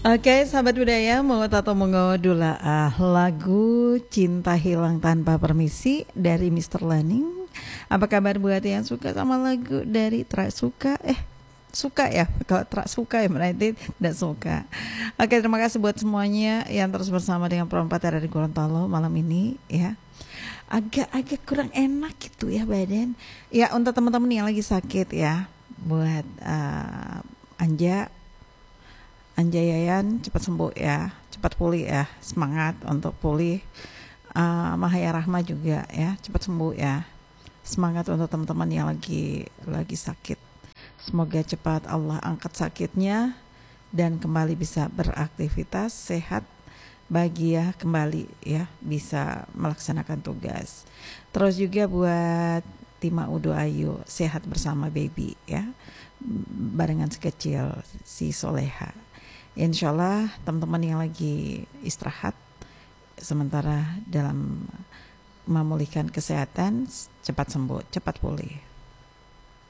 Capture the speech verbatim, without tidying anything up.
Oke, sahabat budaya, mau tato monggo dulaah lagu Cinta Hilang Tanpa Permisi dari mister Laning. Apa kabar buat yang suka sama lagu dari Tra Suka? Eh, suka ya? Kalau Tra Suka ya berarti tidak suka. Oke, terima kasih buat semuanya yang terus bersama dengan Perempat dari Gorontalo malam ini ya. Agak-agak kurang enak gitu ya badan. Ya untuk teman-teman yang lagi sakit ya, buat uh, Anja Anja Yayan cepat sembuh ya, cepat pulih ya, semangat untuk pulih. Uh, Mahaya Rahma juga ya, cepat sembuh ya. Semangat untuk teman-teman yang lagi lagi sakit. Semoga cepat Allah angkat sakitnya dan kembali bisa beraktivitas, sehat, bahagia kembali ya, bisa melaksanakan tugas. Terus juga buat Tima Udo Ayu, sehat bersama baby ya, barengan sekecil si Soleha. Insya Allah teman-teman yang lagi istirahat sementara dalam memulihkan kesehatan, cepat sembuh, cepat pulih.